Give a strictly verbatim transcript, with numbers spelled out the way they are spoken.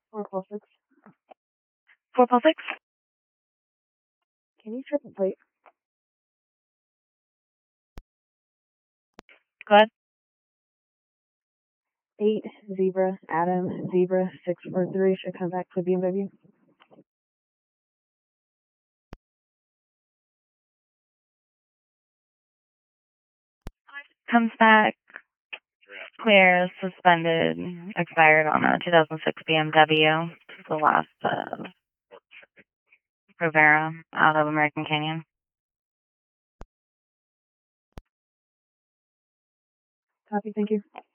Four plus six. Four plus six. Can you triple plate? Go ahead. Eight zebra Adam zebra six four three should come back to B M W. Comes back. Clear, suspended, expired on a two thousand six B M W. The last uh, Rivera out of American Canyon. Copy, thank you.